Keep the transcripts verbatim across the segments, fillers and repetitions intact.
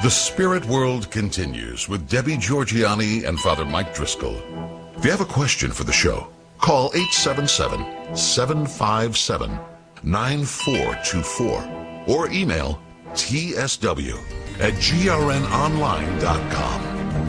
The Spirit World continues with Debbie Georgianni and Father Mike Driscoll. If you have a question for the show, call eight seven seven, seven five seven, nine four two four or email t s w at g r n online dot com.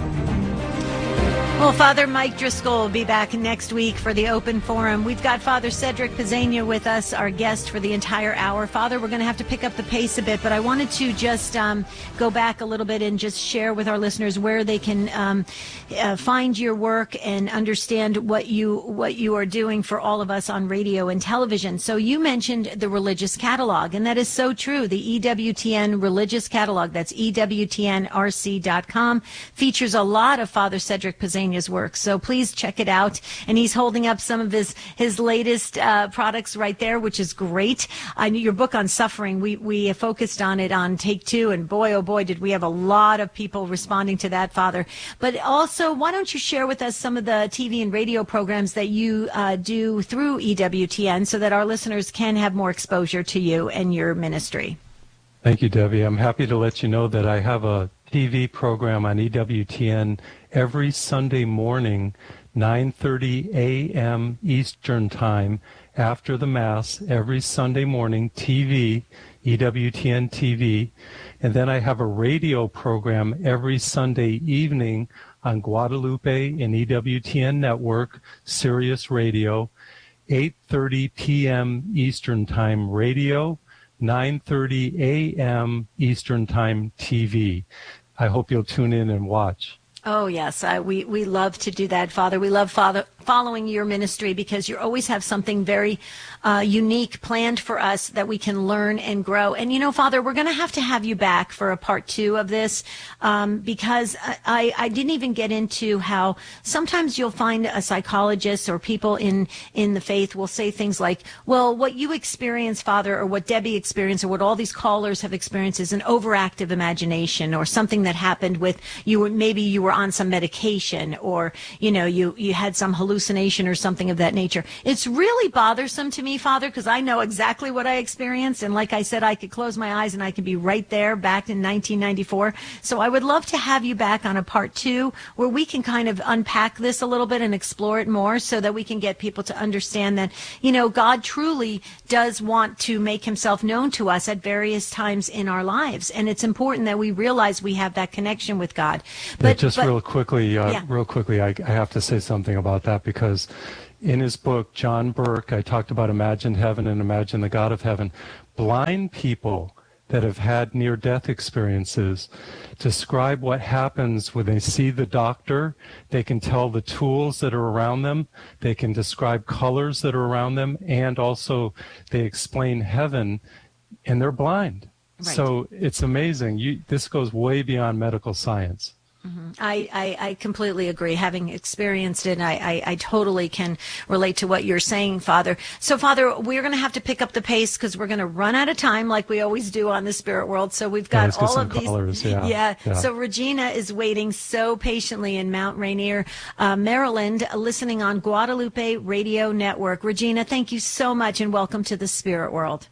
Well, Father Mike Driscoll will be back next week for the open forum. We've got Father Cedric Pizzania with us, our guest for the entire hour. Father, we're going to have to pick up the pace a bit, but I wanted to just um, go back a little bit and just share with our listeners where they can um, uh, find your work and understand what you what you are doing for all of us on radio and television. So you mentioned the religious catalog, and that is so true. The E W T N religious catalog, that's E W T N R C dot com, features a lot of Father Cedric Pizzania his work. So please check it out. And he's holding up some of his his latest uh, products right there, which is great. I knew your book on suffering. We we focused on it on Take Two, and boy, oh boy, did we have a lot of people responding to that, Father. But also, why don't you share with us some of the T V and radio programs that you uh, do through E W T N so that our listeners can have more exposure to you and your ministry? Thank you, Debbie. I'm happy to let you know that I have a T V program on E W T N every Sunday morning, nine thirty a.m. Eastern Time, after the Mass, every Sunday morning, T V, E W T N T V. And then I have a radio program every Sunday evening on Guadalupe and E W T N Network, Sirius Radio, eight thirty p.m. Eastern Time radio, nine thirty a.m. Eastern Time T V. I hope you'll tune in and watch. Oh, yes. I, we, we love to do that, Father. We love Father following your ministry because you always have something very uh, unique planned for us that we can learn and grow. And, you know, Father, we're going to have to have you back for a part two of this um, because I, I didn't even get into how sometimes you'll find a psychologist or people in, in the faith will say things like, well, what you experience, Father, or what Debbie experienced, or what all these callers have experienced is an overactive imagination or something that happened with you. Maybe you were on some medication or, you know, you, you had some hallucination or something of that nature. It's really bothersome to me, Father, because I know exactly what I experienced. And like I said, I could close my eyes and I could be right there back in nineteen ninety-four. So I would love to have you back on a part two where we can kind of unpack this a little bit and explore it more so that we can get people to understand that, you know, God truly does want to make himself known to us at various times in our lives. And it's important that we realize we have that connection with God. But yeah, just but, real quickly, uh, yeah. real quickly, I, I have to say something about that because in his book, John Burke, I talked about Imagine Heaven and Imagine the God of Heaven. Blind people that have had near-death experiences describe what happens when they see the doctor. They can tell the tools that are around them. They can describe colors that are around them, and also they explain heaven, and they're blind. Right. So it's amazing. You, this goes way beyond medical science. Mm-hmm. I, I, I completely agree. Having experienced it, I, I, I totally can relate to what you're saying, Father. So, Father, we're going to have to pick up the pace because we're going to run out of time like we always do on the Spirit World. So we've got yeah, all of these. Callers, yeah. Yeah. yeah. So Regina is waiting so patiently in Mount Rainier, uh, Maryland, listening on Guadalupe Radio Network. Regina, thank you so much and welcome to the Spirit World.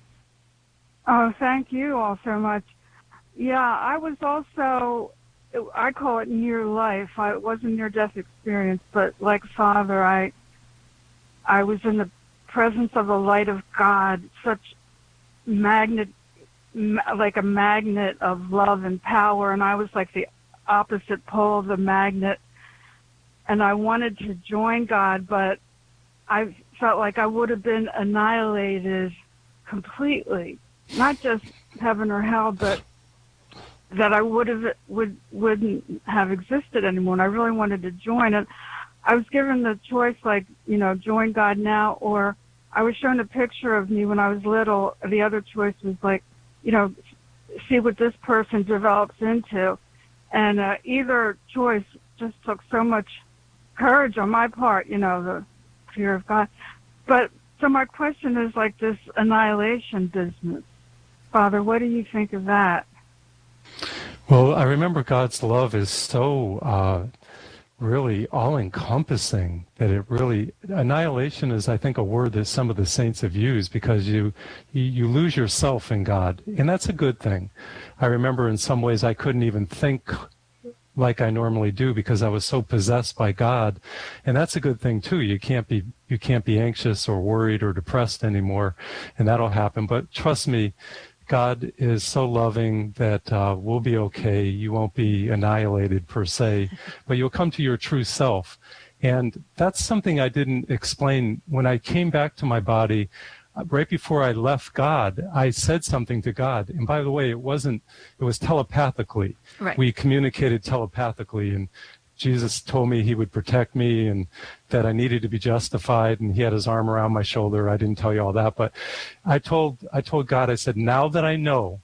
Oh, thank you all so much. Yeah, I was also... I call it near life. I, it wasn't near-death experience, but like Father, I I was in the presence of the light of God, such magnet, like a magnet of love and power, and I was like the opposite pole of the magnet, and I wanted to join God, but I felt like I would have been annihilated completely, not just heaven or hell, but that I would have would wouldn't have existed anymore. And I really wanted to join it. I was given the choice, like, you know, join God now, or I was shown a picture of me when I was little. The other choice was like, you know, see what this person develops into. And uh, either choice just took so much courage on my part, you know, the fear of God. But so my question is like this annihilation business. Father, what do you think of that? Well, I remember God's love is so uh, really all-encompassing, that it really, annihilation is, I think, a word that some of the saints have used, because you, you you lose yourself in God, and that's a good thing. I remember in some ways I couldn't even think like I normally do because I was so possessed by God, and that's a good thing too. You can't be you can't be anxious or worried or depressed anymore, and that'll happen. But trust me, God is so loving that uh, we'll be okay. You won't be annihilated per se, but you'll come to your true self. And that's something I didn't explain. When I came back to my body, uh, right before I left God, I said something to God. And by the way, it wasn't, it was telepathically. Right. We communicated telepathically, and Jesus told me he would protect me and that I needed to be justified, and he had his arm around my shoulder. I didn't tell you all that, but I told I told God, I said, now that I know,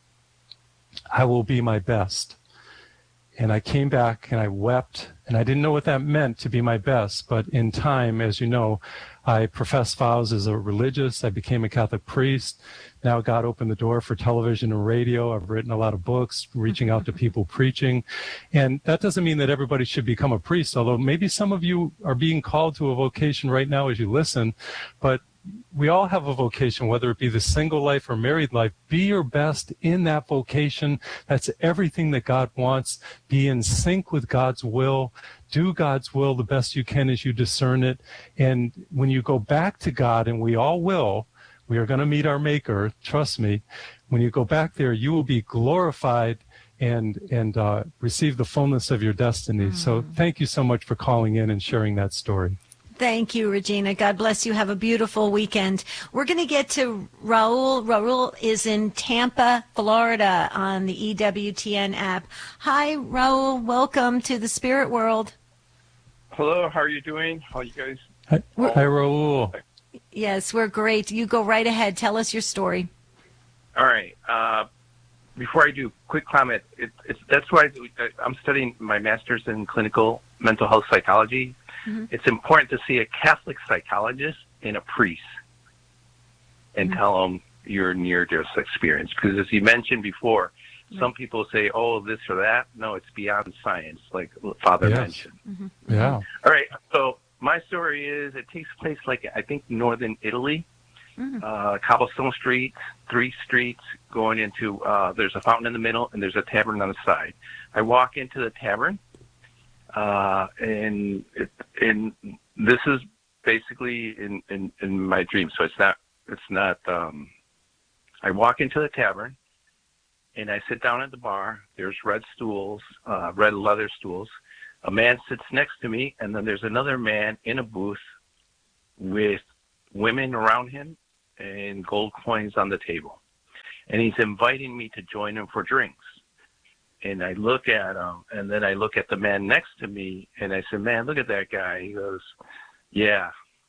I will be my best. And I came back and I wept, and I didn't know what that meant, to be my best, but in time, as you know, I professed vows as a religious. I became a Catholic priest. Now God opened the door for television and radio. I've written a lot of books, reaching out to people, preaching. And that doesn't mean that everybody should become a priest, although maybe some of you are being called to a vocation right now as you listen. But we all have a vocation, whether it be the single life or married life. Be your best in that vocation. That's everything that God wants. Be in sync with God's will. Do God's will the best you can as you discern it. And when you go back to God, and we all will, we are going to meet our Maker, trust me. When you go back there, you will be glorified and and uh, receive the fullness of your destiny. Mm. So thank you so much for calling in and sharing that story. Thank you, Regina. God bless you. Have a beautiful weekend. We're going to get to Raul. Raul is in Tampa, Florida, on the E W T N app. Hi, Raul. Welcome to the spirit world. Hello. How are you doing? How are you guys? Hi, Hi Raul. Yes, we're great. You go right ahead. Tell us your story. All right. Uh, before I do, quick comment. It, it's, that's why I, I'm studying my master's in clinical mental health psychology. Mm-hmm. It's important to see a Catholic psychologist and a priest and mm-hmm. tell them your near-death experience. Because as you mentioned before, right. some people say, oh, this or that. No, it's beyond science, like Father yes. mentioned. Mm-hmm. Yeah. All right. So my story is it takes place, like, I think, northern Italy. Mm-hmm. Uh, cobblestone streets, three streets going into, uh, there's a fountain in the middle, and there's a tavern on the side. I walk into the tavern. Uh, and it, and this is basically in, in, in my dream. So it's not, it's not, um, I walk into the tavern and I sit down at the bar. There's red stools, uh, red leather stools. A man sits next to me, and then there's another man in a booth with women around him and gold coins on the table. And he's inviting me to join him for drinks. And I look at him, and then I look at the man next to me, and I said, man, look at that guy. He goes, yeah.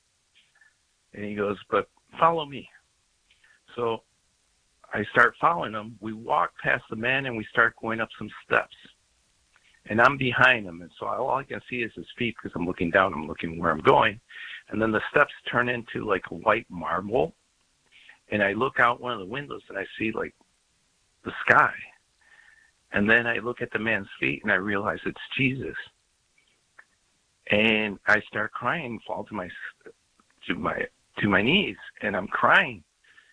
And he goes, but follow me. So I start following him. We walk past the man, and we start going up some steps. And I'm behind him, and so all I can see is his feet because I'm looking down. I'm looking where I'm going. And then the steps turn into, like, a white marble. And I look out one of the windows, and I see, like, the sky. And then I look at the man's feet, and I realize it's Jesus. And I start crying, fall to my to my to my knees, and I'm crying.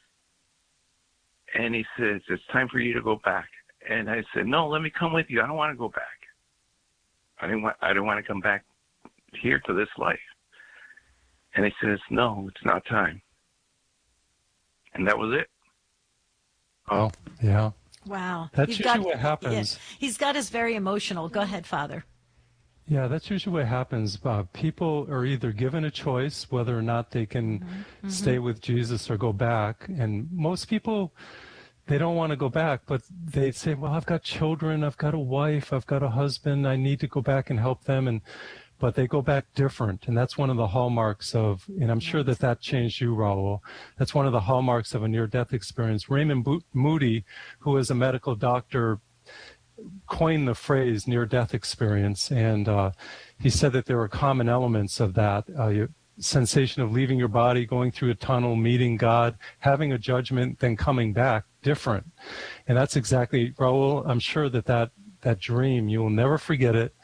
And he says, "It's time for you to go back." And I said, "No, let me come with you. I don't want to go back. I didn't want I don't want to come back here to this life." And he says, "No, it's not time." And that was it. Oh, yeah. Wow. That's He's usually got, what happens. Yeah, he's got us very emotional. Go ahead, Father. Yeah, that's usually what happens. Uh, people are either given a choice whether or not they can mm-hmm. stay with Jesus or go back. And most people, they don't want to go back, but they say, well, I've got children, I've got a wife, I've got a husband, I need to go back and help them. And but they go back different. And that's one of the hallmarks of, and I'm sure that that changed you, Raul. That's one of the hallmarks of a near-death experience. Raymond Bo- Moody, who is a medical doctor, coined the phrase near-death experience. And uh, he said that there are common elements of that. Uh, your sensation of leaving your body, going through a tunnel, meeting God, having a judgment, then coming back, different. And that's exactly, Raul, I'm sure that that, that dream, you will never forget it.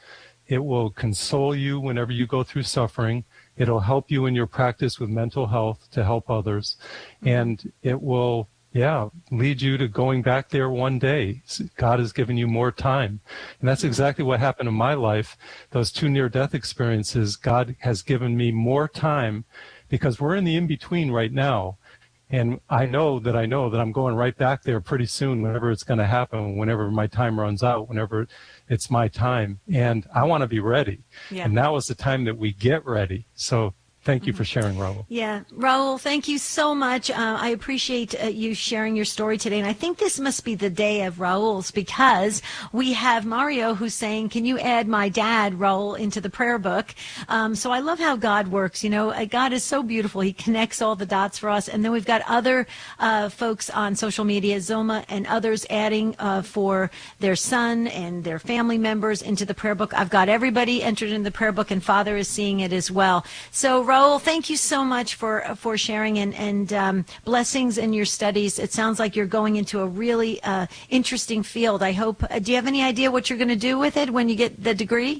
it will console you whenever you go through suffering. It'll help you in your practice with mental health to help others. And it will, yeah, lead you to going back there one day. God has given you more time. And that's exactly what happened in my life. Those two near-death experiences, God has given me more time, because we're in the in-between right now. And I know that I know that I'm going right back there pretty soon, whenever it's going to happen, whenever my time runs out, whenever it's my time. And I want to be ready. Yeah. And now is the time that we get ready. So thank you for sharing, Raul. Yeah, Raul, thank you so much. Uh, I appreciate uh, you sharing your story today. And I think this must be the day of Raul's, because we have Mario who's saying, can you add my dad, Raul, into the prayer book? Um, so I love how God works. You know, uh, God is so beautiful. He connects all the dots for us. And then we've got other uh, folks on social media, Zoma and others, adding uh, for their son and their family members into the prayer book. I've got everybody entered in the prayer book, and Father is seeing it as well. So, Raul, Raul, thank you so much for for sharing, and, and um, blessings in your studies. It sounds like you're going into a really uh, interesting field. I hope. Uh, do you have any idea what you're going to do with it when you get the degree?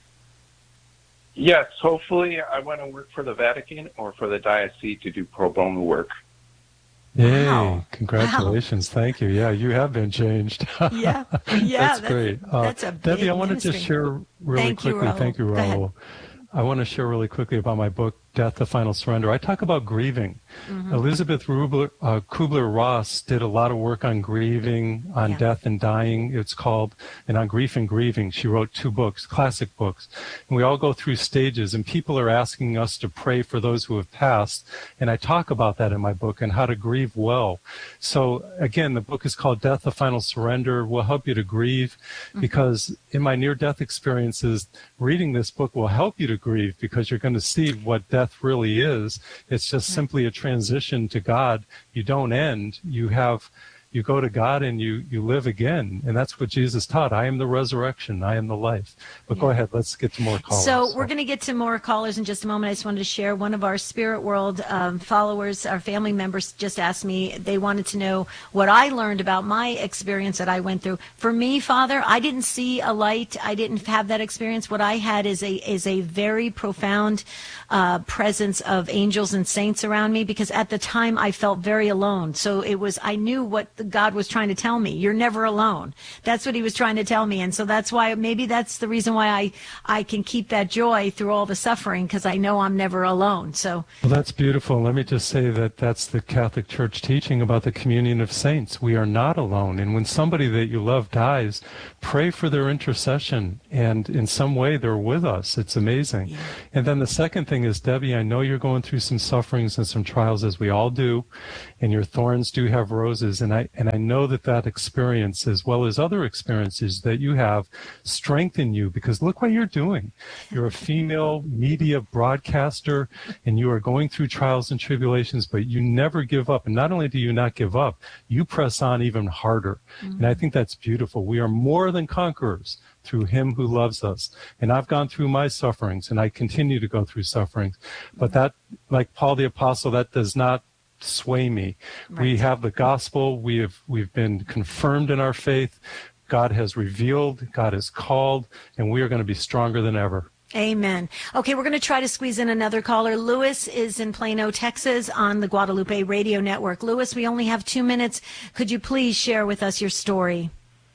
Yes, hopefully I want to work for the Vatican or for the diocese to do pro bono work. Yay, wow. Congratulations. Wow. Thank you. Yeah, you have been changed. yeah, yeah. That's, that's great. Uh, that's a Debbie, big I want ministry. to just share really Thank quickly. You, Thank you, Raul. I want to share really quickly about my book, Death, the Final Surrender. I talk about grieving. Mm-hmm. Elizabeth Rubler, uh, Kubler-Ross did a lot of work on grieving, on yeah. death and dying, it's called, and on grief and grieving. She wrote two books, classic books. And we all go through stages, and people are asking us to pray for those who have passed. And I talk about that in my book and how to grieve well. So, again, the book is called Death, the Final Surrender. Will help you to grieve, mm-hmm. because in my near-death experiences, reading this book will help you to grieve, because you're going to see what death really is. It's just right. simply a transition to God. You don't end. You have, you go to God and you, you live again. And that's what Jesus taught. I am the resurrection. I am the life. But yeah. go ahead. Let's get to more callers. So, so we're going to get to more callers in just a moment. I just wanted to share one of our Spirit World um, followers, our family members, just asked me, they wanted to know what I learned about my experience that I went through. For me, Father, I didn't see a light. I didn't have that experience. What I had is a is a very profound uh, presence of angels and saints around me, because at the time I felt very alone. So it was, I knew what the God was trying to tell me. You're never alone. That's what he was trying to tell me. And so that's why, maybe that's the reason why I, I can keep that joy through all the suffering, because I know I'm never alone. So well, that's beautiful. Let me just say that that's the Catholic Church teaching about the communion of saints. We are not alone. And when somebody that you love dies, pray for their intercession. And in some way, they're with us. It's amazing. Yeah. And then the second thing is, Debbie, I know you're going through some sufferings and some trials, as we all do. And your thorns do have roses. And I, and I know that that experience, as well as other experiences that you have, strengthen you, because look what you're doing. You're a female media broadcaster, and you are going through trials and tribulations, but you never give up. And not only do you not give up, you press on even harder. Mm-hmm. And I think that's beautiful. We are more than conquerors through him who loves us. And I've gone through my sufferings, and I continue to go through sufferings. But that, like Paul the Apostle, that does not sway me. Right. We have the gospel. We have, we've been confirmed in our faith. God has revealed, God has called, and we are going to be stronger than ever. Amen. Okay, we're going to try to squeeze in another caller. Lewis is in Plano, Texas, on the Guadalupe Radio Network. Lewis, we only have two minutes. Could you please share with us your story?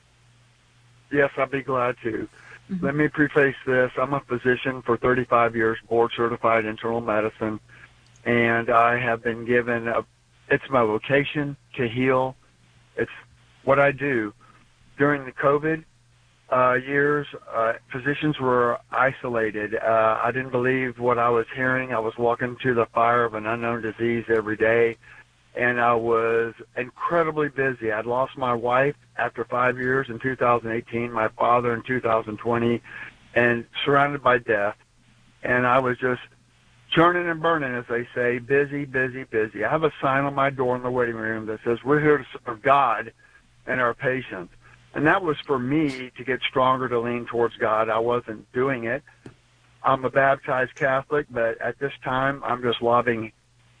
Yes, I'd be glad to. Mm-hmm. Let me preface this. I'm a physician for thirty-five years, board-certified internal medicine, and I have been given a, it's my vocation to heal. It's what I do. During the COVID uh, years, uh, physicians were isolated. Uh, I didn't believe what I was hearing. I was walking to the fire of an unknown disease every day, and I was incredibly busy. I'd lost my wife after five years in two thousand eighteen, my father in two thousand twenty, and surrounded by death. And I was just churning and burning, as they say, busy, busy, busy. I have a sign on my door in the waiting room that says, "We're here to serve God and our patients." And that was for me to get stronger, to lean towards God. I wasn't doing it. I'm a baptized Catholic, but at this time, I'm just lobbing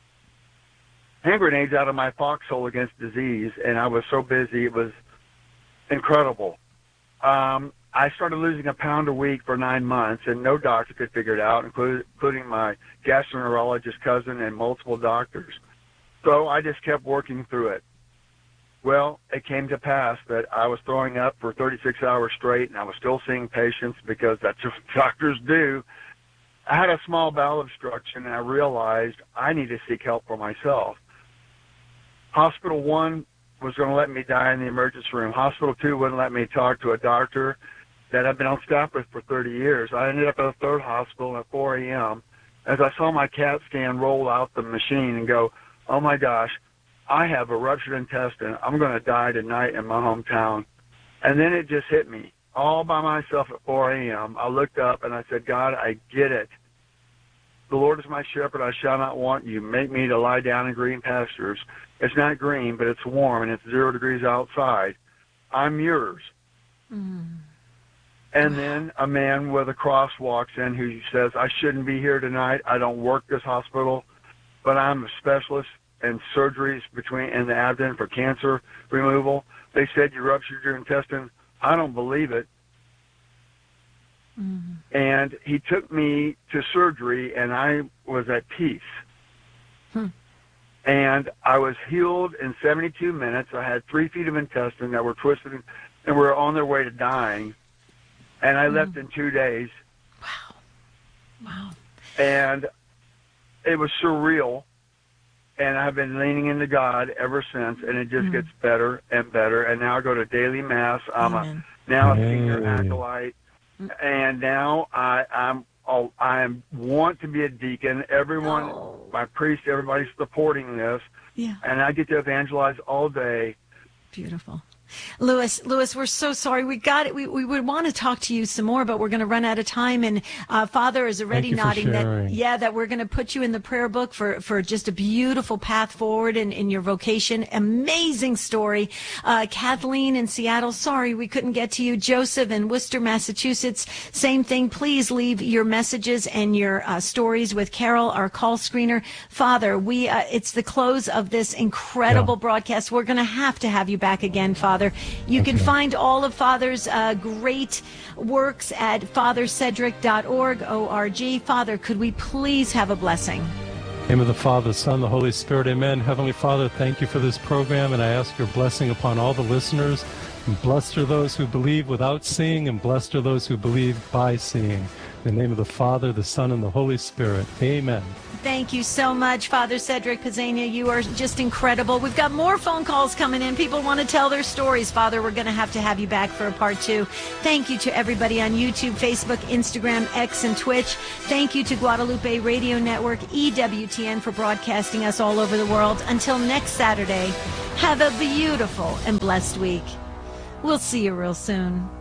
hand grenades out of my foxhole against disease, and I was so busy, it was incredible. Um, I started losing a pound a week for nine months, and no doctor could figure it out, including my gastroenterologist cousin and multiple doctors. So I just kept working through it. Well, it came to pass that I was throwing up for thirty-six hours straight, and I was still seeing patients because that's what doctors do. I had a small bowel obstruction, and I realized I need to seek help for myself. Hospital one was going to let me die in the emergency room. Hospital two wouldn't let me talk to a doctor that I've been on staff with for thirty years. I ended up at a third hospital at four a.m. as I saw my CAT scan roll out the machine and go, oh, my gosh, I have a ruptured intestine. I'm going to die tonight in my hometown. And then it just hit me all by myself at four a.m. I looked up and I said, God, I get it. The Lord is my shepherd. I shall not want. You make me to lie down in green pastures. It's not green, but it's warm, and it's zero degrees outside. I'm yours. Mm. And then a man with a cross walks in who says, I shouldn't be here tonight. I don't work this hospital, but I'm a specialist in surgeries between in the abdomen for cancer removal. They said you ruptured your intestine. I don't believe it. Mm. And he took me to surgery, and I was at peace. Hmm. And I was healed in seventy-two minutes. I had three feet of intestine that were twisted and were on their way to dying. And I mm. left in two days. Wow. Wow. And it was surreal. And I've been leaning into God ever since, and it just mm. gets better and better. And now I go to daily mass. I'm a, now a senior acolyte. Mm. And now I, I'm oh, I want to be a deacon. Everyone, oh. my priest, everybody's supporting this. Yeah. And I get to evangelize all day. Beautiful. Louis, Louis, we're so sorry. We got it. We, we would want to talk to you some more, but we're going to run out of time. And uh, Father is already nodding that, yeah, that we're going to put you in the prayer book for, for just a beautiful path forward in, in your vocation. Amazing story. Uh, Kathleen in Seattle, sorry we couldn't get to you. Joseph in Worcester, Massachusetts, same thing. Please leave your messages and your uh, stories with Carol, our call screener. Father, we uh, it's the close of this incredible yeah. broadcast. We're going to have to have you back again, Father. You can find all of Father's uh, great works at father cedric dot org, O R G. Father, could we please have a blessing? In the name of the Father, the Son, the Holy Spirit, amen. Heavenly Father, thank you for this program, and I ask your blessing upon all the listeners. And blessed are those who believe without seeing, and blessed are those who believe by seeing. In the name of the Father, the Son, and the Holy Spirit, amen. Thank you so much, Father Cedric Pizzania. You are just incredible. We've got more phone calls coming in. People want to tell their stories. Father, we're going to have to have you back for a part two. Thank you to everybody on YouTube, Facebook, Instagram, X, and Twitch. Thank you to Guadalupe Radio Network, E W T N, for broadcasting us all over the world. Until next Saturday, have a beautiful and blessed week. We'll see you real soon.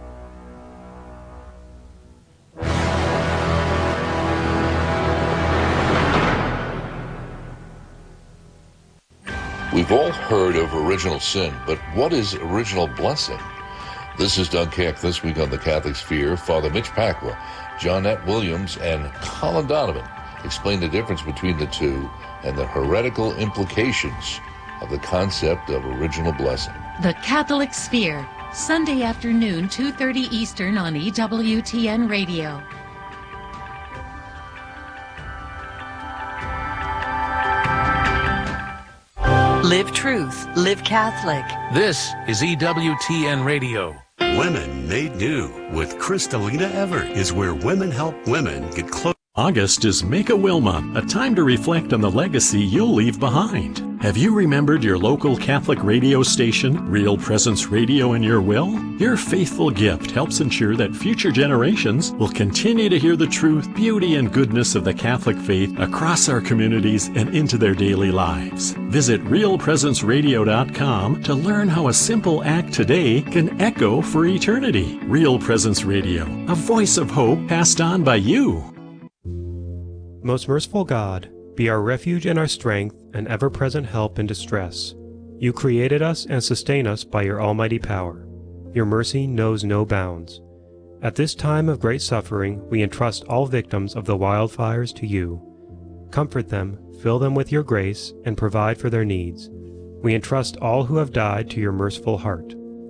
We've all heard of original sin, but what is original blessing? This is Doug Keck. This week on the Catholic Sphere, Father Mitch Pacwa, Johnette Williams, and Colin Donovan explain the difference between the two and the heretical implications of the concept of original blessing. The Catholic Sphere, Sunday afternoon, two thirty Eastern on E W T N Radio. Live truth, live Catholic. This is E W T N Radio. Women Made New with Kristalina Everett is where women help women get close. August is Make a Will Month, a time to reflect on the legacy you'll leave behind. Have you remembered your local Catholic radio station, Real Presence Radio, in your will? Your faithful gift helps ensure that future generations will continue to hear the truth, beauty, and goodness of the Catholic faith across our communities and into their daily lives. Visit real presence radio dot com to learn how a simple act today can echo for eternity. Real Presence Radio, a voice of hope passed on by you. Most merciful God, be our refuge and our strength and ever-present help in distress. You created us and sustain us by your almighty power. Your mercy knows no bounds. At this time of great suffering, we entrust all victims of the wildfires to you. Comfort them, fill them with your grace, and provide for their needs. We entrust all who have died to your merciful heart.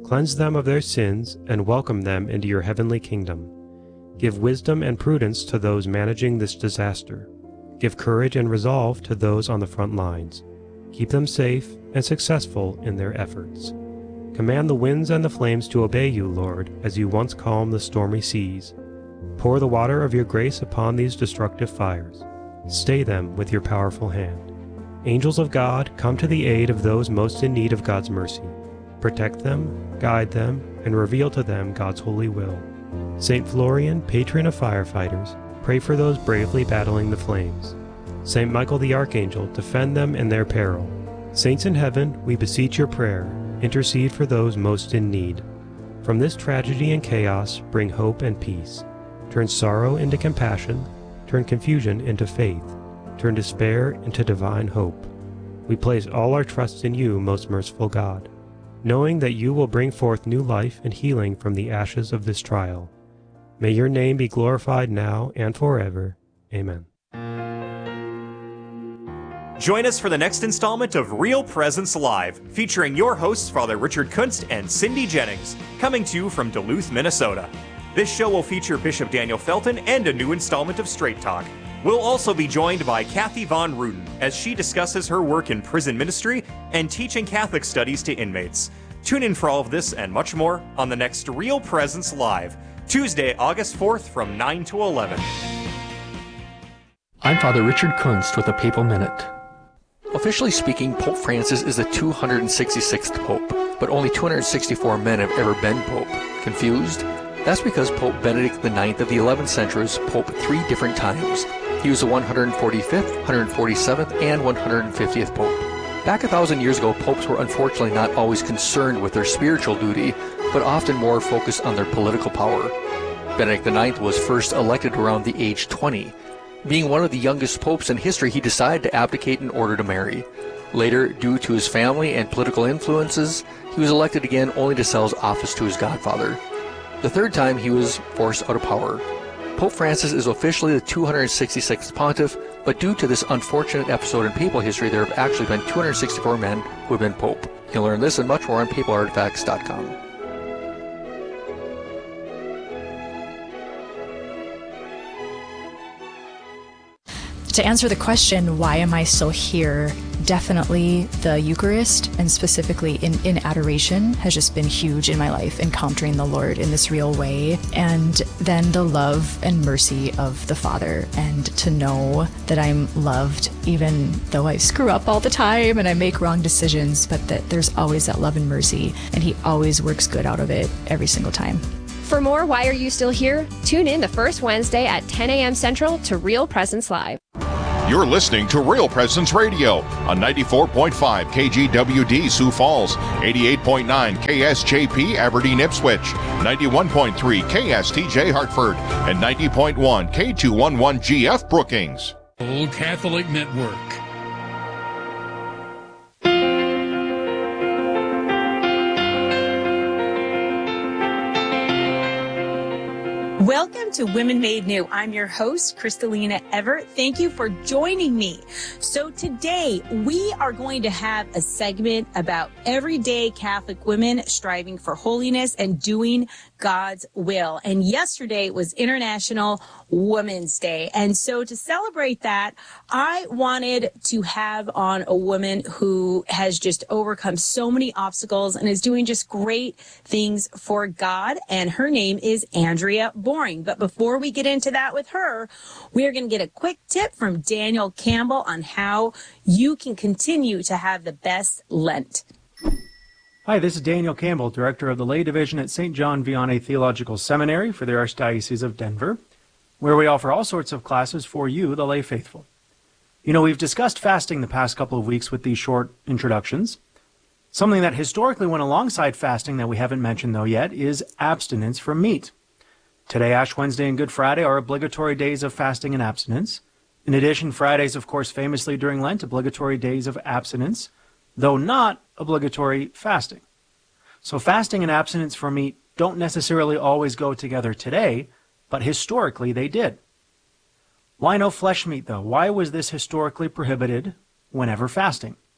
Cleanse them of their sins and welcome them into your heavenly kingdom. Give wisdom and prudence to those managing this disaster. Give courage and resolve to those on the front lines. Keep them safe and successful in their efforts. Command the winds and the flames to obey you, Lord, as you once calmed the stormy seas. Pour the water of your grace upon these destructive fires. Stay them with your powerful hand. Angels of God, come to the aid of those most in need of God's mercy. Protect them, guide them, and reveal to them God's holy will. Saint Florian, patron of firefighters, pray for those bravely battling the flames. Saint Michael the Archangel, defend them in their peril. Saints in heaven, we beseech your prayer. Intercede for those most in need. From this tragedy and chaos, bring hope and peace. Turn sorrow into compassion. Turn confusion into faith. Turn despair into divine hope. We place all our trust in you, most merciful God, knowing that you will bring forth new life and healing from the ashes of this trial. May your name be glorified now and forever. Amen. Join us for the next installment of Real Presence Live, featuring your hosts, Father Richard Kunst and Cindy Jennings, coming to you from Duluth, Minnesota. This show will feature Bishop Daniel Felton and a new installment of Straight Talk. We'll also be joined by Kathy Von Ruden as she discusses her work in prison ministry and teaching Catholic studies to inmates. Tune in for all of this and much more on the next Real Presence Live, Tuesday, August fourth from nine to eleven. I'm Father Richard Kunst with a Papal Minute. Officially speaking, Pope Francis is the two hundred sixty-sixth Pope, but only two hundred sixty-four men have ever been Pope. Confused? That's because Pope Benedict the ninth of the eleventh century was Pope three different times. He was the one hundred forty-fifth, one hundred forty-seventh, and one hundred fiftieth Pope. Back a thousand years ago, popes were unfortunately not always concerned with their spiritual duty, but often more focused on their political power. Benedict the ninth was first elected around the age twenty. Being one of the youngest popes in history, he decided to abdicate in order to marry. Later, due to his family and political influences, he was elected again only to sell his office to his godfather. The third time, he was forced out of power. Pope Francis is officially the two hundred sixty-sixth pontiff, but due to this unfortunate episode in papal history, there have actually been two hundred sixty-four men who have been pope. You can learn this and much more on papal artifacts dot com. To answer the question, why am I still here? Definitely the Eucharist, and specifically in, in adoration, has just been huge in my life, encountering the Lord in this real way. And then the love and mercy of the Father, and to know that I'm loved even though I screw up all the time and I make wrong decisions, but that there's always that love and mercy, and He always works good out of it every single time. For more Why Are You Still Here? Tune in the first Wednesday at ten a.m. Central to Real Presence Live. You're listening to Real Presence Radio on ninety-four point five K G W D Sioux Falls, eighty-eight point nine K S J P Aberdeen Ipswich, ninety-one point three K S T J Hartford, and ninety point one K two eleven G F Brookings. Old Catholic Network. Welcome to Women Made New. I'm your host, Kristalina Everett. Thank you for joining me. So today we are going to have a segment about everyday Catholic women striving for holiness and doing God's will. And yesterday was International Women's Day. And so to celebrate that, I wanted to have on a woman who has just overcome so many obstacles and is doing just great things for God. And her name is Andrea Boring. But before we get into that with her, we're going to get a quick tip from Daniel Campbell on how you can continue to have the best Lent. Hi, this is Daniel Campbell, Director of the Lay Division at Saint John Vianney Theological Seminary for the Archdiocese of Denver, where we offer all sorts of classes for you, the lay faithful. You know, we've discussed fasting the past couple of weeks with these short introductions. Something that historically went alongside fasting that we haven't mentioned, though, yet is abstinence from meat. Today, Ash Wednesday and Good Friday are obligatory days of fasting and abstinence. In addition, Fridays, of course, famously during Lent, obligatory days of abstinence, though not obligatory fasting. So fasting and abstinence from meat don't necessarily always go together today, but historically they did. Why no flesh meat, though? Why was this historically prohibited whenever fasting?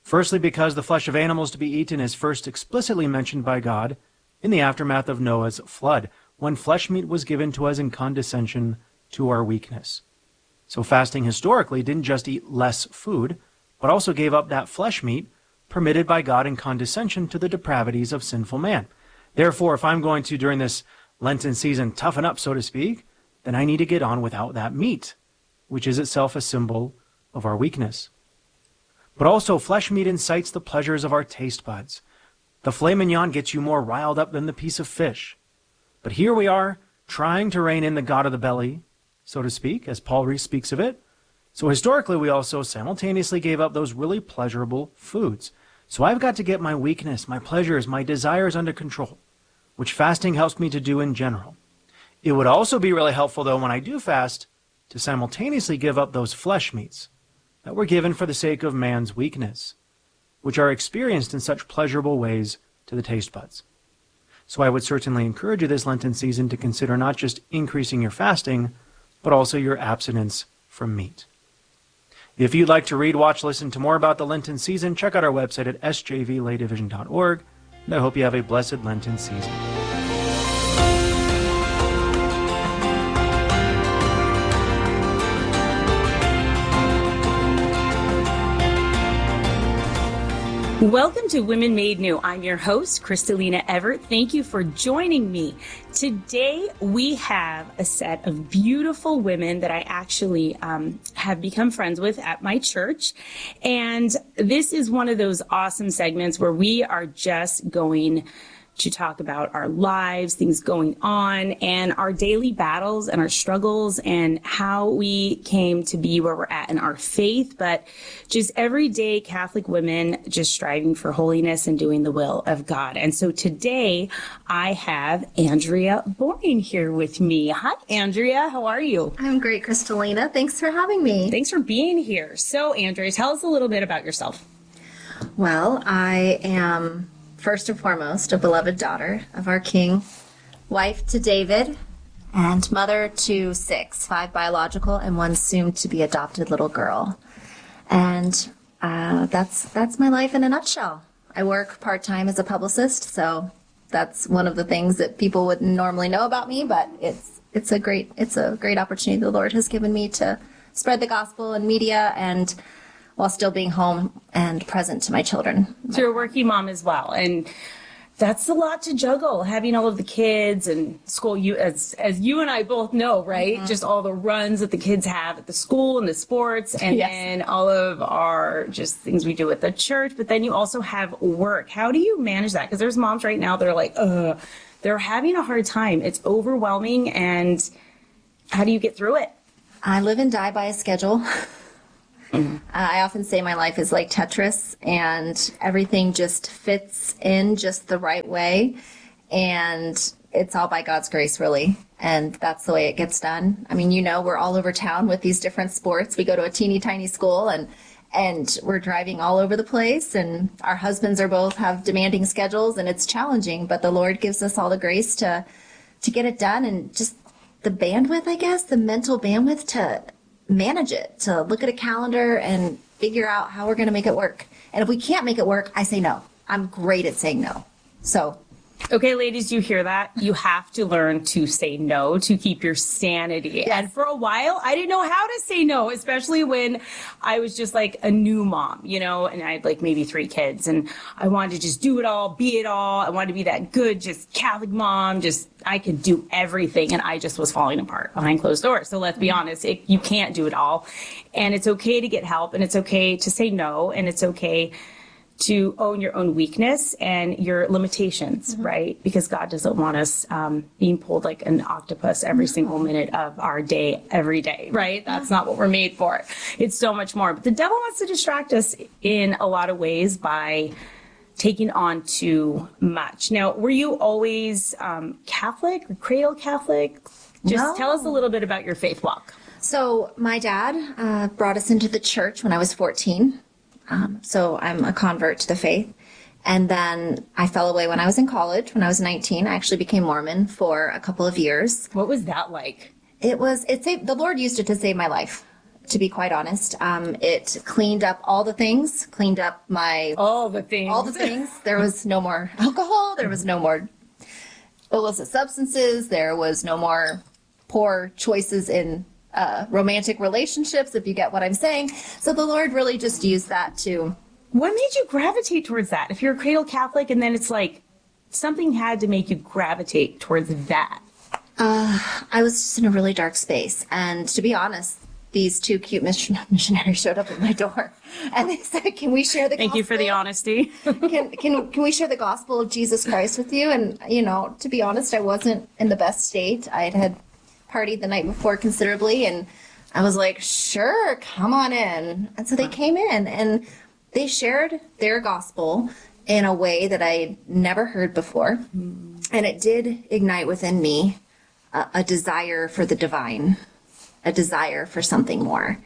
Firstly, because the flesh of animals to be eaten is first explicitly mentioned by God in the aftermath of Noah's flood, when flesh meat was given to us in condescension to our weakness. So fasting historically didn't just eat less food, but also gave up that flesh meat permitted by God in condescension to the depravities of sinful man. Therefore, if I'm going to, during this Lenten season, toughen up, so to speak, then I need to get on without that meat, which is itself a symbol of our weakness. But also, flesh meat incites the pleasures of our taste buds. The filet mignon gets you more riled up than the piece of fish. But here we are, trying to rein in the god of the belly, so to speak, as Paul Rees speaks of it. So historically, we also simultaneously gave up those really pleasurable foods. So I've got to get my weakness, my pleasures, my desires under control, which fasting helps me to do in general. It would also be really helpful, though, when I do fast, to simultaneously give up those flesh meats that were given for the sake of man's weakness, which are experienced in such pleasurable ways to the taste buds. So I would certainly encourage you this Lenten season to consider not just increasing your fasting, but also your abstinence from meat. If you'd like to read, watch, listen to more about the Lenten season, check out our website at s j v lay division dot org, and I hope you have a blessed Lenten season. Welcome to Women Made New. I'm your host, Kristalina Everett. Thank you for joining me. Today, we have a set of beautiful women that I actually um, have become friends with at my church. And this is one of those awesome segments where we are just going to talk about our lives, things going on, and our daily battles and our struggles and how we came to be where we're at in our faith, but just everyday Catholic women just striving for holiness and doing the will of God. And so today I have Andrea Boring here with me. Hi, Andrea. How are you? I'm great, Kristalina. Thanks for having me. Thanks for being here. So, Andrea, tell us a little bit about yourself. Well, I am first and foremost a beloved daughter of our King, wife to David, and mother to six, five biological and one soon-to-be adopted little girl. And uh, that's that's my life in a nutshell. I work part-time as a publicist, so that's one of the things that people wouldn't normally know about me, but it's it's a great it's a great opportunity the Lord has given me to spread the gospel in media and while still being home and present to my children. So you're a working mom as well, and that's a lot to juggle, having all of the kids and school. You, as as you and I both know, right? Mm-hmm. Just all the runs that the kids have at the school and the sports, and yes. then all of our just things we do at the church. But then you also have work. How do you manage that? Because there's moms right now that are like, ugh, they're having a hard time. It's overwhelming, and how do you get through it? I live and die by a schedule. Mm-hmm. Uh, I often say my life is like Tetris, and everything just fits in just the right way, and it's all by God's grace, really, and that's the way it gets done. I mean, you know, we're all over town with these different sports. We go to a teeny tiny school, and and we're driving all over the place, and our husbands are both have demanding schedules, and it's challenging, but the Lord gives us all the grace to to get it done, and just the bandwidth, I guess, the mental bandwidth to manage it, to look at a calendar and figure out how we're going to make it work. And if we can't make it work, I say no. I'm great at saying no. So, okay, ladies, you hear that? You have to learn to say no to keep your sanity. Yes. And for a while, I didn't know how to say no, especially when I was just like a new mom, you know, and I had like maybe three kids, and I wanted to just do it all, be it all. I wanted to be that good, just Catholic mom, just I could do everything, and I just was falling apart behind closed doors. So let's be honest, it, you can't do it all, and it's okay to get help, and it's okay to say no, and it's okay to own your own weakness and your limitations, mm-hmm. right? Because God doesn't want us um, being pulled like an octopus every mm-hmm. single minute of our day, every day, right? That's not what we're made for. It's so much more. But the devil wants to distract us in a lot of ways by taking on too much. Now, were you always um, Catholic or cradle Catholic? Just no. tell us a little bit about your faith walk. So my dad uh, brought us into the church when I was fourteen. Um, so I'm a convert to the faith. And then I fell away when I was in college. When I was nineteen, I actually became Mormon for a couple of years. What was that like? It was, it saved, the Lord used it to save my life. to be quite honest. Um, it cleaned up all the things, cleaned up my... All the things. All the things. There was no more alcohol. There was no more illicit substances. There was no more poor choices in uh, romantic relationships, if you get what I'm saying. So the Lord really just used that to... What made you gravitate towards that? If you're a cradle Catholic and then it's like something had to make you gravitate towards that. Uh, I was just in a really dark space. And to be honest, these two cute mission- missionaries showed up at my door and they said, can we share the Thank gospel? you for the honesty. can, can, can we share the gospel of Jesus Christ with you? And, you know, to be honest, I wasn't in the best state. I had partied the night before considerably and I was like, sure, come on in. And so they came in and they shared their gospel in a way that I never heard before. Mm. And it did ignite within me a, a desire for the divine, a desire for something more.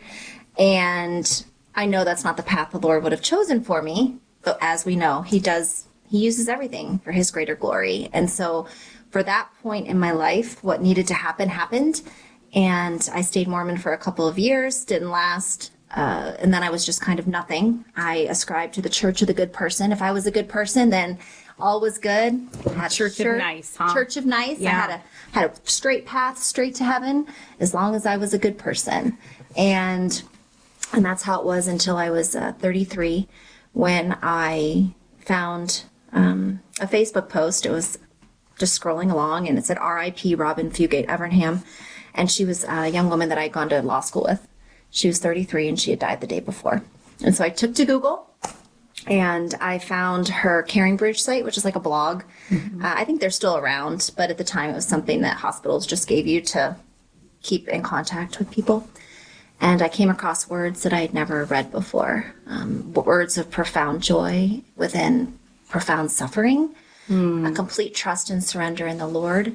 And I know that's not the path the Lord would have chosen for me, but as we know, he does, he uses everything for his greater glory. And so for that point in my life, what needed to happen happened. And I stayed Mormon for a couple of years, didn't last. Uh, and then I was just kind of nothing. I ascribed to the Church of the Good Person. If I was a good person, then all was good. I had Church sure, of Nice, huh? Church of Nice. Yeah. I had a had a straight path straight to heaven as long as I was a good person. And and that's how it was until I was uh, thirty-three when I found um, a Facebook post. It was just scrolling along and it said R I P Robin Fugate Evernham. And she was a young woman that I had gone to law school with. She was thirty-three and she had died the day before. And so I took to Google and I found her Caring Bridge site, which is like a blog. Mm-hmm. Uh, I think they're still around, but at the time it was something that hospitals just gave you to keep in contact with people. And I came across words that I had never read before, um, words of profound joy within profound suffering, mm. a complete trust and surrender in the Lord,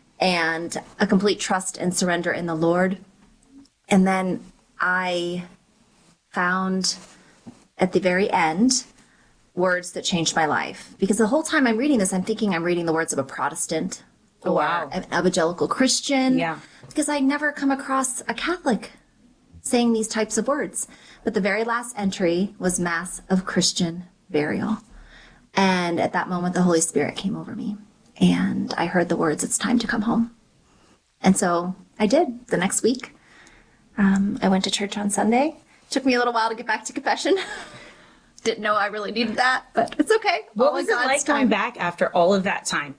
and a complete trust and surrender in the Lord. And then I found at the very end words that changed my life. Because the whole time I'm reading this, I'm thinking I'm reading the words of a Protestant or wow. an evangelical Christian. Yeah. Because I'd never come across a Catholic saying these types of words. But the very last entry was Mass of Christian Burial. And at that moment, the Holy Spirit came over me. And I heard the words, it's time to come home. And so I did the next week. Um, I went to church on Sunday. Took me a little while to get back to confession. Didn't know I really needed that, but it's okay. What all was in it God's like time. coming back after all of that time?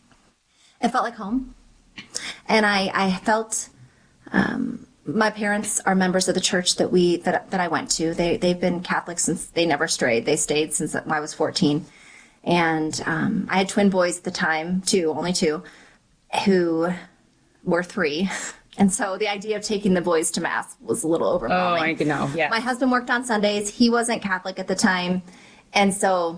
It felt like home. And I, I felt, um, my parents are members of the church that we, that, that I went to. They, they've been Catholic since they never strayed. They stayed since I was fourteen. And, um, I had twin boys at the time, two, only two, who were three. And so the idea of taking the boys to Mass was a little overwhelming. Oh, I know, yeah. My husband worked on Sundays. He wasn't Catholic at the time. And so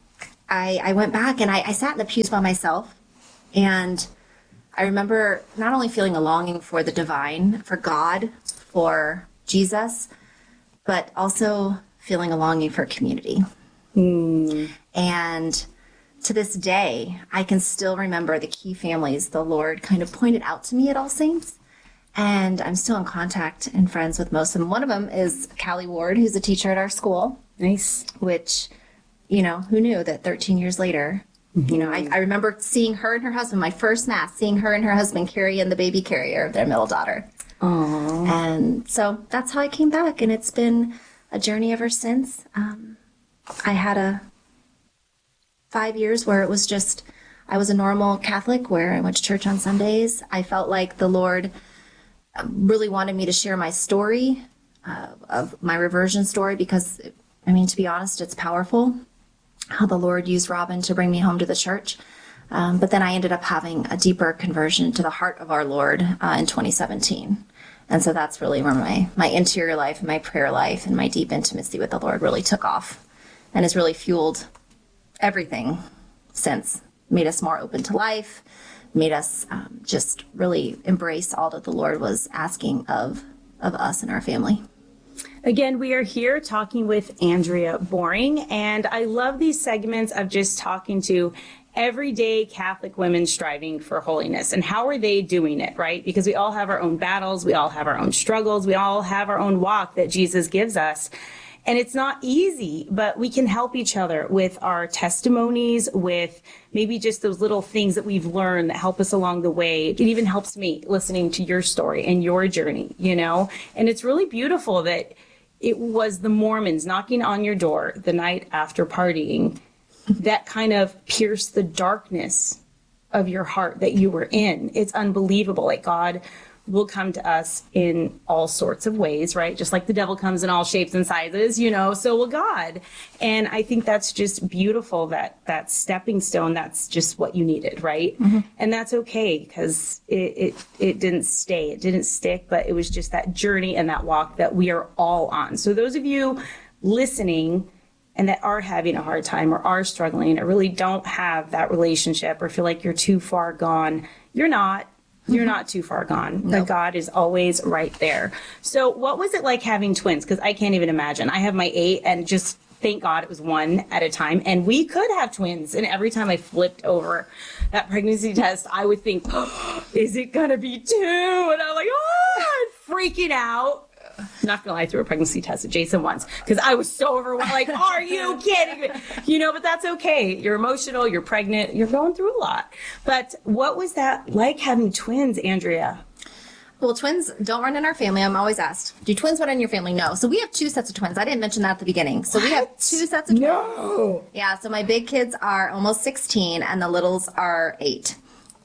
I, I went back and I, I sat in the pews by myself. And I remember not only feeling a longing for the divine, for God, for Jesus, but also feeling a longing for community. Mm. And to this day, I can still remember the key families the Lord kind of pointed out to me at All Saints. And I'm still in contact and friends with most of them. One of them is Callie Ward, who's a teacher at our school. Nice. Which, you know, who knew that thirteen years later, mm-hmm. you know, I, I remember seeing her and her husband, my first Mass, seeing her and her husband carry in the baby carrier of their middle daughter. Aww. And so that's how I came back. And it's been a journey ever since. Um, I had a five years where it was just, I was a normal Catholic where I went to church on Sundays. I felt like the Lord really wanted me to share my story, uh, of my reversion story, because, I mean, to be honest, it's powerful how the Lord used Robin to bring me home to the church. Um, but then I ended up having a deeper conversion to the heart of our Lord uh, in twenty seventeen. And so that's really where my, my interior life and my prayer life and my deep intimacy with the Lord really took off and has really fueled everything since, made us more open to life, made us um, just really embrace all that the Lord was asking of of us and our family. Again, we are here talking with Andrea Boring, and I love these segments of just talking to everyday Catholic women striving for holiness. And how are they doing it, right? Because we all have our own battles. We all have our own struggles. We all have our own walk that Jesus gives us. And it's not easy, but we can help each other with our testimonies, with maybe just those little things that we've learned that help us along the way. It even helps me listening to your story and your journey, you know? And it's really beautiful that it was the Mormons knocking on your door the night after partying that kind of pierced the darkness of your heart that you were in. It's unbelievable. Like, God will come to us in all sorts of ways, right? Just like the devil comes in all shapes and sizes, you know, so will God. And I think that's just beautiful, that that stepping stone, that's just what you needed, right? Mm-hmm. And that's okay, because it, it it didn't stay, it didn't stick, but it was just that journey and that walk that we are all on. So those of you listening and that are having a hard time or are struggling or really don't have that relationship or feel like you're too far gone, you're not. You're not too far gone. Nope. But God is always right there. So what was it like having twins? Because I can't even imagine. I have my eight, and just thank God it was one at a time. And we could have twins. And every time I flipped over that pregnancy test, I would think, oh, is it going to be two? And I'm like, oh, I'm freaking out. Not gonna lie, I threw a pregnancy test at Jason once because I was so overwhelmed. Like, are you kidding me? You know, but that's okay. You're emotional, you're pregnant, you're going through a lot. But what was that like having twins, Andrea? Well, twins don't run in our family. I'm always asked, do twins run in your family? No. So we have two sets of twins. I didn't mention that at the beginning. So what? We have two sets of twins. No. Yeah, so my big kids are almost sixteen and the littles are eight.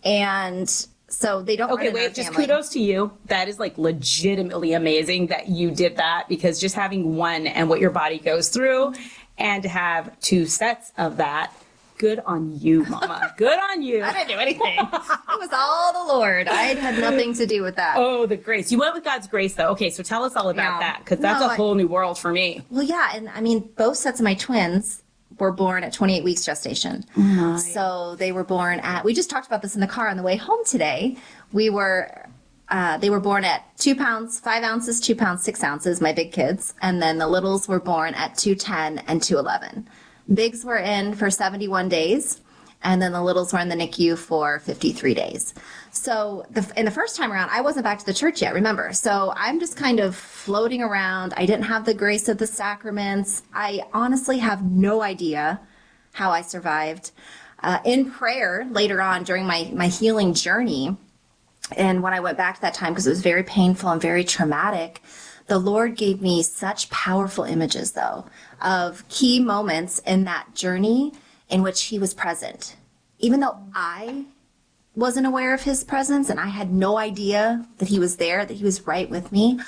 And so they don't. Okay, wait, just kudos to you. That is like legitimately amazing that you did that, because just having one and what your body goes through and to have two sets of that, good on you, Mama. Good on you. I didn't do anything. It was all the Lord. I had nothing to do with that. Oh, the grace. You went with God's grace, though. Okay, so tell us all about yeah. that, because that's no, a whole I, new world for me. Well, yeah, and I mean, both sets of my twins were born at twenty-eight weeks gestation. Oh, so they were born at, we just talked about this in the car on the way home today. We were, uh, they were born at two pounds, five ounces, two pounds, six ounces, my big kids. And then the littles were born at two ten and two eleven. Bigs were in for seventy-one days. And then the littles were in the N I C U for fifty-three days. So the, in the first time around, I wasn't back to the church yet, remember? So I'm just kind of floating around. I didn't have the grace of the sacraments. I honestly have no idea how I survived. Uh, in prayer later on during my, my healing journey, and when I went back to that time, because it was very painful and very traumatic, the Lord gave me such powerful images, though, of key moments in that journey in which he was present. Even though I wasn't aware of his presence and I had no idea that he was there, that he was right with me,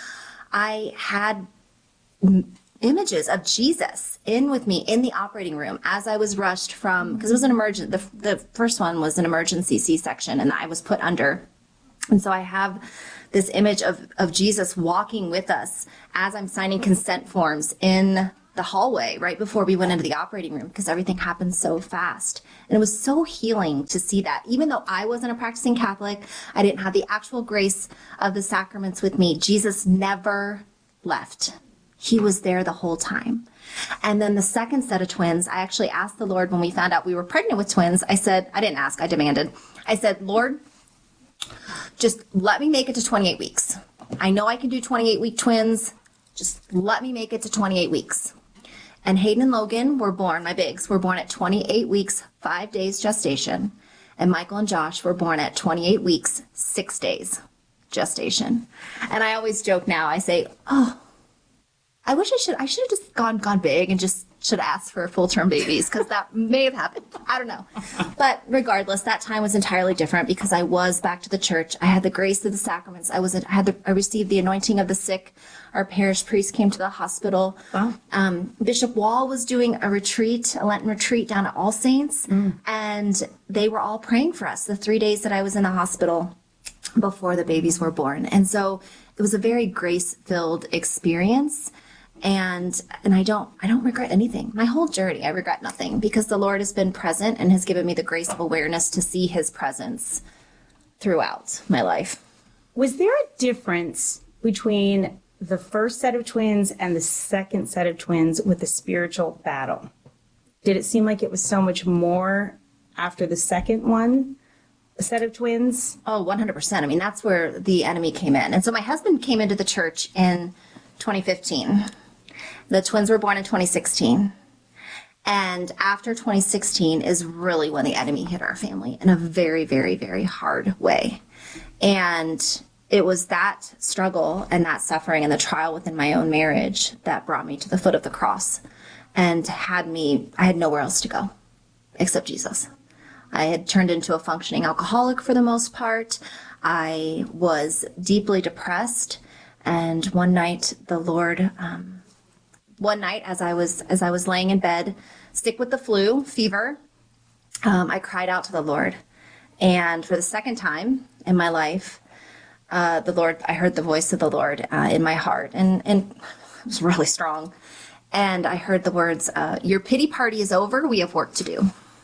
I had m- images of Jesus in with me in the operating room as I was rushed from, because it was an emergent, the, the first one was an emergency C-section, and I was put under. And so I have this image of, of Jesus walking with us as I'm signing consent forms in the hallway right before we went into the operating room, because everything happened so fast. And it was so healing to see that. Even though I wasn't a practicing Catholic, I didn't have the actual grace of the sacraments with me, Jesus never left. He was there the whole time. And then the second set of twins, I actually asked the Lord when we found out we were pregnant with twins. I said, I didn't ask, I demanded. I said, Lord, just let me make it to twenty-eight weeks. I know I can do twenty-eight week twins. Just let me make it to twenty-eight weeks. And Hayden and Logan were born, my bigs, were born at twenty-eight weeks, five days gestation. And Michael and Josh were born at twenty-eight weeks, six days gestation. And I always joke now, I say, oh, I wish I should, I should have just gone, gone big and just should have asked for full-term babies, because that may have happened. I don't know. But regardless, that time was entirely different because I was back to the church. I had the grace of the sacraments. I was, I had the, I received the anointing of the sick. Our parish priest came to the hospital. Wow. Um, Bishop Wall was doing a retreat, a Lenten retreat down at All Saints, mm. and they were all praying for us the three days that I was in the hospital before the babies were born. And so it was a very grace-filled experience. And and I don't I don't regret anything. My whole journey, I regret nothing, because the Lord has been present and has given me the grace of awareness to see his presence throughout my life. Was there a difference between the first set of twins and the second set of twins with the spiritual battle? Did it seem like it was so much more after the second one, a set of twins? Oh, one hundred percent. I mean, that's where the enemy came in. And so my husband came into the church in twenty fifteen. The twins were born in twenty sixteen. And after twenty sixteen is really when the enemy hit our family in a very, very, very hard way. And it was that struggle and that suffering and the trial within my own marriage that brought me to the foot of the cross and had me, I had nowhere else to go except Jesus. I had turned into a functioning alcoholic for the most part. I was deeply depressed. And one night the Lord, um, one night as I was, as I was laying in bed, sick with the flu, fever, um, I cried out to the Lord. And for the second time in my life, uh, the Lord, I heard the voice of the Lord uh, in my heart, and, and it was really strong. And I heard the words, uh, your pity party is over. We have work to do.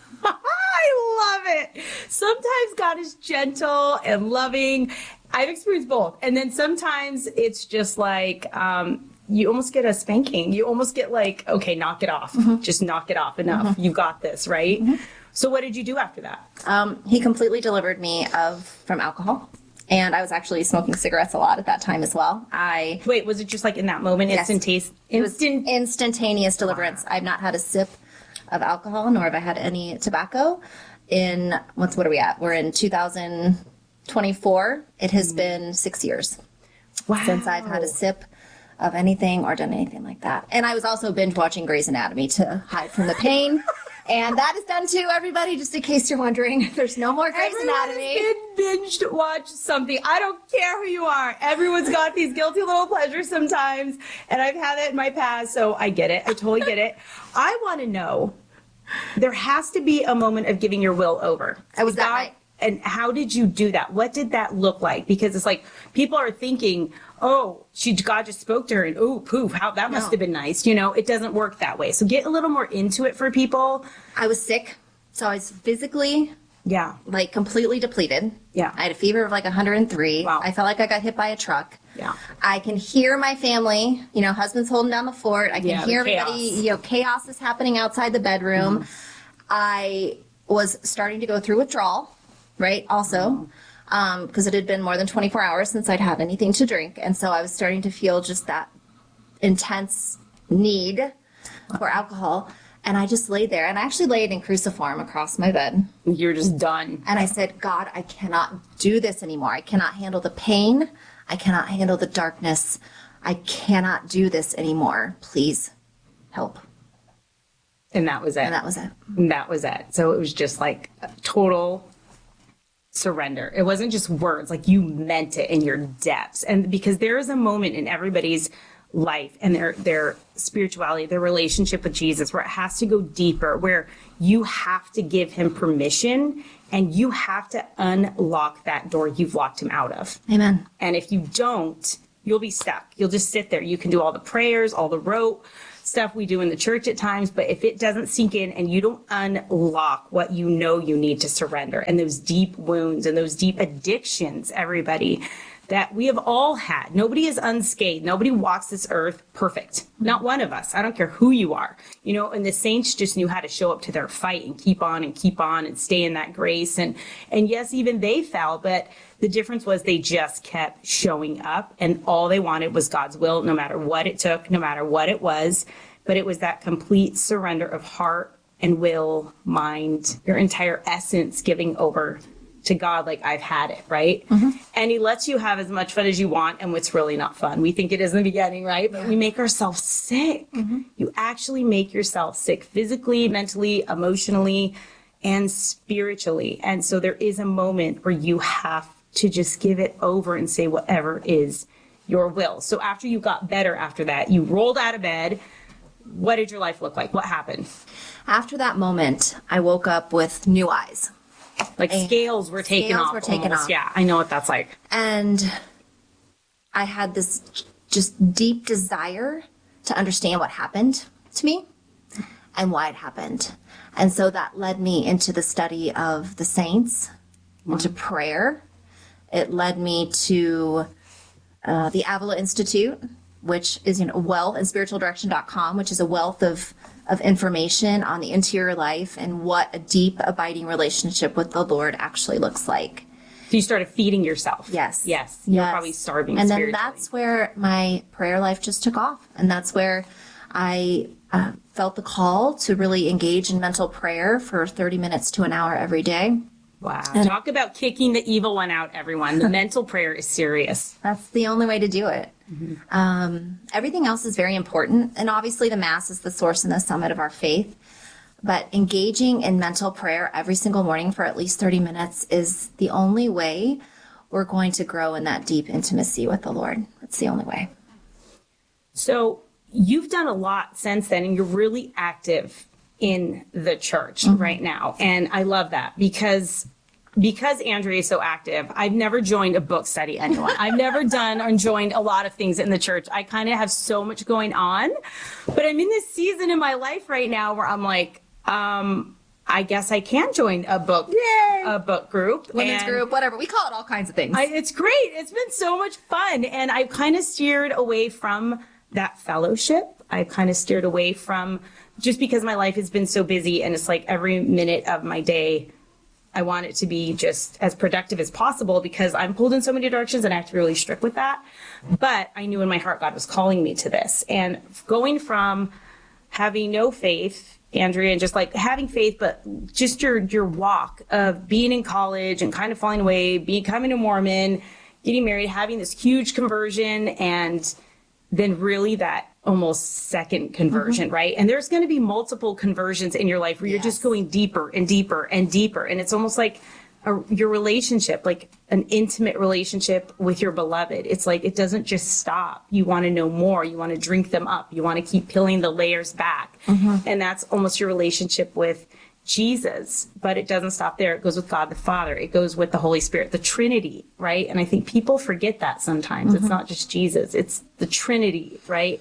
I love it. Sometimes God is gentle and loving. I've experienced both. And then sometimes it's just like, um, you almost get a spanking. You almost get like, okay, knock it off. Mm-hmm. Just knock it off. Enough. Mm-hmm. You got this, right? Mm-hmm. So what did you do after that? Um, he completely delivered me of from alcohol. And I was actually smoking cigarettes a lot at that time as well. I Wait, was it just like in that moment? Yes. Instantaneous? It was instantaneous deliverance. Wow. I've not had a sip of alcohol, nor have I had any tobacco. In, what's, what are we at? We're in two thousand twenty-four. It has mm. been six years wow. since I've had a sip of anything or done anything like that. And I was also binge watching Grey's Anatomy to hide from the pain. And that is done too, everybody, just in case you're wondering. There's no more Grey's Anatomy. Everyone has been binged watch something. I don't care who you are. Everyone's got these guilty little pleasures sometimes. And I've had that in my past, so I get it. I totally get it. I want to know, there has to be a moment of giving your will over. I was that right. And how did you do that? What did that look like? Because it's like people are thinking, oh, she God just spoke to her, and oh, poof, how that must no. have been nice. You know, it doesn't work that way. So get a little more into it for people. I was sick, so I was physically, yeah, like completely depleted. Yeah, I had a fever of like one hundred three. Wow. I felt like I got hit by a truck. Yeah, I can hear my family. You know, husband's holding down the fort. I can yeah, hear everybody. You know, chaos is happening outside the bedroom. Mm-hmm. I was starting to go through withdrawal. Right, also, um, because it had been more than twenty-four hours since I'd had anything to drink. And so I was starting to feel just that intense need for alcohol. And I just laid there. And I actually laid in cruciform across my bed. You're just done. And I said, God, I cannot do this anymore. I cannot handle the pain. I cannot handle the darkness. I cannot do this anymore. Please help. And that was it. And that was it. And that was it. So it was just like a total surrender. It wasn't just words, like you meant it in your depths. And because there is a moment in everybody's life and their their spirituality, their relationship with Jesus, where it has to go deeper, where you have to give him permission and you have to unlock that door you've locked him out of. Amen. And if you don't, you'll be stuck. You'll just sit there. You can do all the prayers, all the rote stuff we do in the church at times, but if it doesn't sink in and you don't unlock what you know you need to surrender, and those deep wounds and those deep addictions, everybody, that we have all had. Nobody is unscathed. Nobody walks this earth perfect. Not one of us. I don't care who you are. You know, and the saints just knew how to show up to their fight and keep on and keep on and stay in that grace. And, and yes, even they fell, but the difference was they just kept showing up, and all they wanted was God's will, no matter what it took, no matter what it was. But it was that complete surrender of heart and will, mind, your entire essence giving over to God, like I've had it, right? Mm-hmm. And he lets you have as much fun as you want, and what's really not fun. We think it is in the beginning, right? But yeah. we make ourselves sick. Mm-hmm. You actually make yourself sick physically, mentally, emotionally, and spiritually. And so there is a moment where you have to just give it over and say whatever is your will. So after you got better after that, you rolled out of bed. What did your life look like? What happened? After that moment, I woke up with new eyes. Like and scales were taken scales off. were taken almost. off. Yeah, I know what that's like. And I had this just deep desire to understand what happened to me and why it happened. And so that led me into the study of the saints, wow. into prayer. It led me to uh, the Avila Institute, which is, you know, wealth and spiritual direction dot com, which is a wealth of of information on the interior life and what a deep, abiding relationship with the Lord actually looks like. So you started feeding yourself. Yes. Yes. You yes. were probably starving And then spiritually. that's where my prayer life just took off. And that's where I uh, felt the call to really engage in mental prayer for thirty minutes to an hour every day. Wow. And Talk about kicking the evil one out, everyone. The mental prayer is serious. That's the only way to do it. Mm-hmm. Um, everything else is very important. And obviously the Mass is the source and the summit of our faith. But engaging in mental prayer every single morning for at least thirty minutes is the only way we're going to grow in that deep intimacy with the Lord. It's the only way. So you've done a lot since then, and you're really active in the church mm-hmm. right now. And I love that because because Andrea is so active. I've never joined a book study, anyone. I've never done or joined a lot of things in the church. I kind of have so much going on, but I'm in this season in my life right now where I'm like, um, I guess I can join a book, Yay! a book group, women's and group, whatever. We call it all kinds of things. I, it's great. It's been so much fun. And I've kind of steered away from that fellowship. I've kind of steered away from just because my life has been so busy, and it's like every minute of my day, I want it to be just as productive as possible because I'm pulled in so many directions and I have to be really strict with that. But I knew in my heart God was calling me to this. And going from having no faith, Andrea, and just like having faith, but just your your walk of being in college and kind of falling away, becoming a Mormon, getting married, having this huge conversion, and then really that almost second conversion, mm-hmm. right? And there's going to be multiple conversions in your life where you're yes. just going deeper and deeper and deeper. And it's almost like a, your relationship, like an intimate relationship with your beloved. It's like, it doesn't just stop. You want to know more. You want to drink them up. You want to keep peeling the layers back. Mm-hmm. And that's almost your relationship with Jesus, but it doesn't stop there. It goes with God the Father. It goes with the Holy Spirit, the Trinity, right? And I think people forget that sometimes. Mm-hmm. It's not just Jesus. It's the Trinity, right?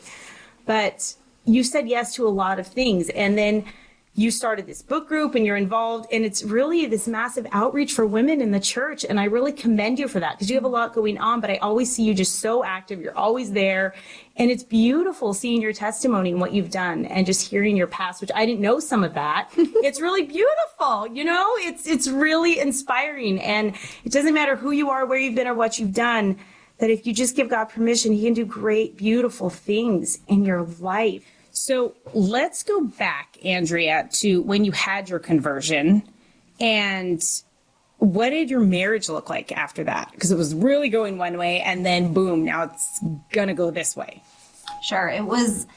But you said yes to a lot of things. And then you started this book group and you're involved. And it's really this massive outreach for women in the church. And I really commend you for that because you have a lot going on. But I always see you just so active. You're always there. And it's beautiful seeing your testimony and what you've done and just hearing your past, which I didn't know some of that. It's really beautiful. You know, it's it's really inspiring. And it doesn't matter who you are, where you've been, or what you've done, that if you just give God permission, he can do great, beautiful things in your life. So let's go back, Andrea, to when you had your conversion. And what did your marriage look like after that? Because it was really going one way, and then boom, now it's going to go this way. Sure. It was,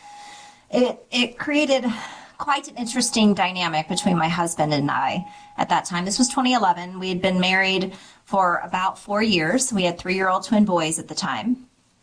it, it created quite an interesting dynamic between my husband and I at that time. This was twenty eleven. We had been married for about four years. We had three-year-old twin boys at the time.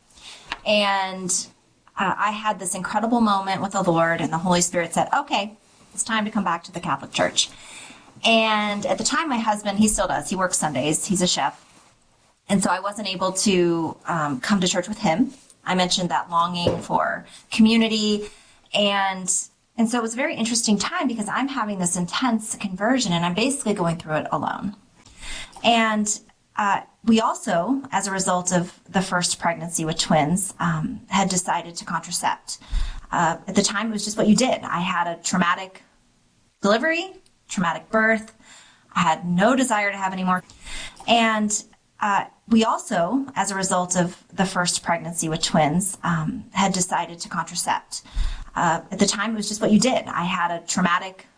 And uh, I had this incredible moment with the Lord, and the Holy Spirit said, okay, it's time to come back to the Catholic Church. And at the time, my husband, he still does. He works Sundays. He's a chef. And so I wasn't able to um, come to church with him. I mentioned that longing for community. And and so it was a very interesting time because I'm having this intense conversion, and I'm basically going through it alone. And uh, we also, as a result of the first pregnancy with twins, um, had decided to contracept. Uh, at the time, it was just what you did. I had a traumatic delivery, traumatic birth. I had no desire to have any more. And uh, we also, as a result of the first pregnancy with twins, um, had decided to contracept. Uh, at the time, it was just what you did. I had a traumatic